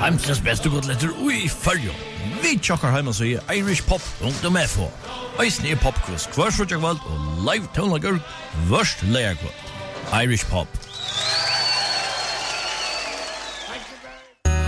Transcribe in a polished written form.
Heimsens beste godletter ui fyrjo. Vi tjokkar heima så i Irish Pop .fo. Eisne popkvist, kvarsrutjakvald og live tonlager, vørst leierkvald. Irish Pop.